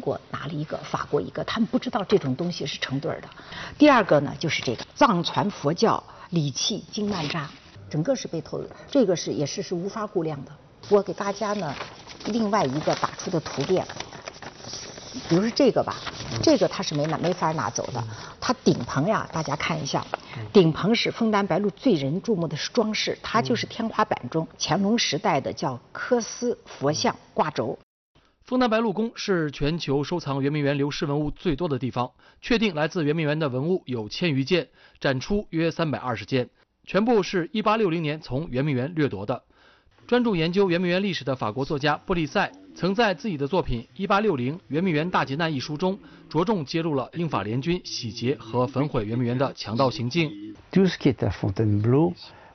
国拿了一个，法国一个，他们不知道这种东西是成对的。第二个呢，就是这个藏传佛教礼器经曼扎，整个是被偷的，这个也是无法估量的。我给大家呢另外一个打出的图片，比如说这个吧，这个它是没法拿走的。它顶棚呀，大家看一下，顶棚是枫丹白露最人注目的是装饰，它就是天花板中乾隆时代的叫缂丝佛像挂轴。 枫丹白露宫是全球收藏圆明园流失文物最多的地方，确定来自圆明园的文物有1000余件，展出约320件，全部是1860年从圆明园掠夺的。专注研究圆明园历史的法国作家布利塞曾在自己的作品《1860圆明园大劫难》一书中，着重揭露了英法联军洗劫和焚毁圆明园的强盗行径。 Tout ce qui est à Fontainebleau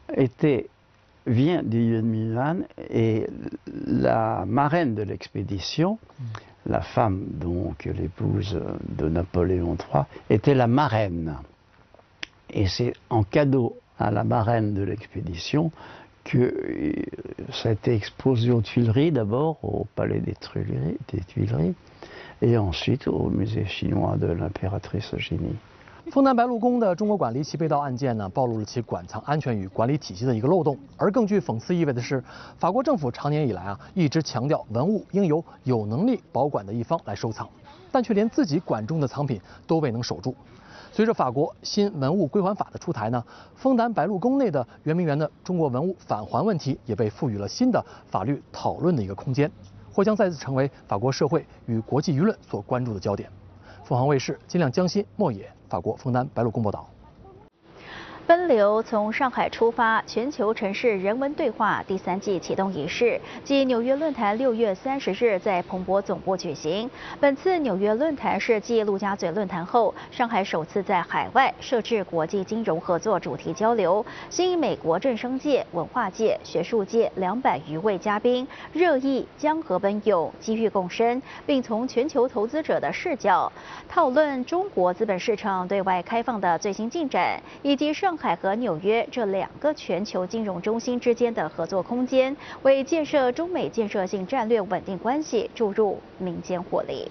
vient du Yuan et la marraine de l'expédition, la femme donc l'épouse de Napoléon III, était la marraine. Et c'est en cadeau à la marraine de l'expédition que ça a été exposé aux Tuileries d'abord, au palais des Tuileries, et ensuite au musée chinois de l'impératrice Eugénie. 枫丹白露宫的中国馆离奇被盗案件呢，暴露了其馆藏安全与管理体系的一个漏洞。而更具讽刺意味的是，法国政府长年以来一直强调文物应由有能力保管的一方来收藏，但却连自己管中的藏品都未能守住。随着法国新文物归还法的出台呢，枫丹白露宫内的圆明园的中国文物返还问题也被赋予了新的法律讨论的一个空间，或将再次成为法国社会与国际舆论所关注的焦点。凤凰卫视金亮、江欣、莫野，法国枫丹白露宫报道。 奔流从上海出发，全球城市人文对话第3季启动仪式继纽约论坛6月30日在彭博总部举行。本次纽约论坛是继陆家嘴论坛后，上海首次在海外设置国际金融合作主题交流，吸引美国政商界、文化界、学术界200余位嘉宾，热议江河奔涌、机遇共生，并从全球投资者的视角讨论中国资本市场对外开放的最新进展，以及上海和纽约这2个全球金融中心之间的合作空间，为建设中美建设性战略稳定关系注入民间活力。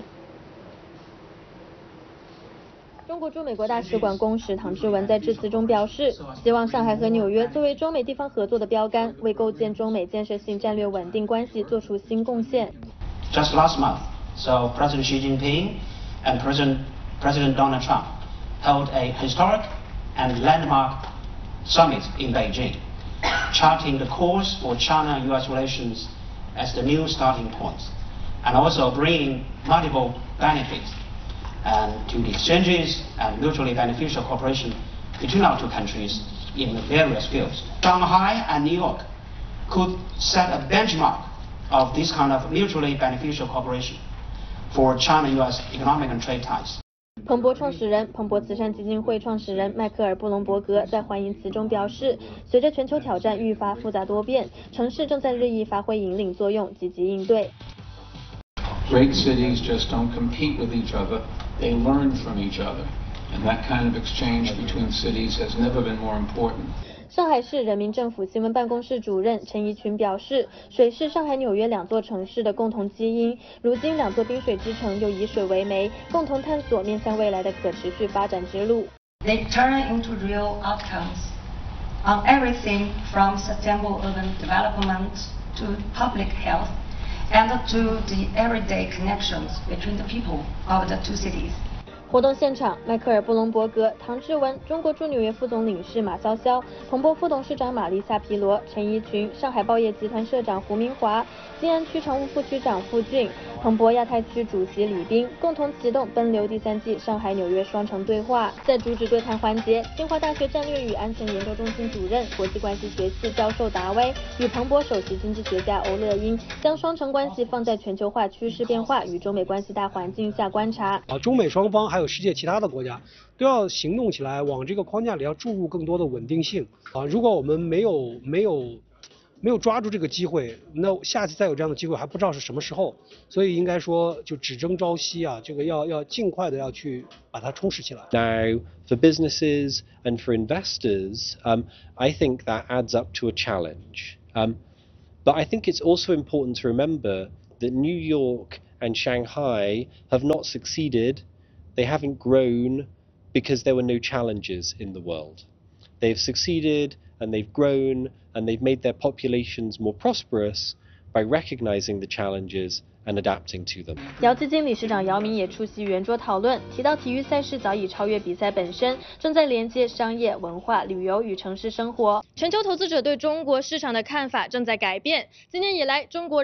中国驻美国大使馆公使唐志文在致辞中表示，希望上海和纽约作为中美地方合作的标杆，为构建中美建设性战略稳定关系做出新贡献。 Just last month, so President Xi Jinping and President Donald Trump held a historic and landmark summit in Beijing, charting the course for China-US relations as the new starting point, and also bringing multiple benefits to the exchanges and mutually beneficial cooperation between our two countries in various fields. Shanghai and New York could set a benchmark of this kind of mutually beneficial cooperation for China-US economic and trade ties. 彭博创始人、彭博慈善基金会创始人迈克尔·布隆伯格在欢迎词中表示，随着全球挑战愈发复杂多变，城市正在日益发挥引领作用，积极应对。 Great cities just don't compete with each other, they learn from each other, and that kind of exchange between cities has never been more important. 上海市人民政府新闻办公室主任陈怡群表示，水是上海、纽约2座城市的共同基因。如今2座滨水之城又以水为媒，共同探索面向未来的可持续发展之路。 They turn into real outcomes on everything from sustainable urban development to public health and to the everyday connections between the people of the two cities. 活动现场，迈克尔·布隆伯格、唐志文、中国驻纽约副总领事马潇潇、彭博副董事长玛丽萨皮罗、陈怡群、上海报业集团社长胡明华、静安区常务副区长付俊、彭博亚太区主席李斌共同启动奔流第3季上海纽约双城对话。在主旨对谈环节，清华大学战略与安全研究中心主任、国际关系学系教授达威与彭博首席经济学家欧乐英将双城关系放在全球化趋势变化与中美关系大环境下观察。 中美双方还有世界其他的国家都要行动起来，往这个框架里要注入更多的稳定性如果我们没有抓住这个机会，那下次再有这样的机会还不知道是什么时候，所以应该说就只争朝夕这个要尽快的要去把它充实起来。 Now, for businesses and for investors, I think that adds up to a challenge. But I think it's also important to remember that New York and Shanghai have not succeeded. They haven't grown because there were no challenges in the world. They've succeeded and they've grown and they've made their populations more prosperous by recognizing the challenges and adapting to them. 姚基金理事长姚明也出席圆桌讨论，提到体育赛事早已超越比赛本身，正在连接商业、文化、旅游与城市生活。全球投资者对中国市场的看法正在改变。今年以来，中国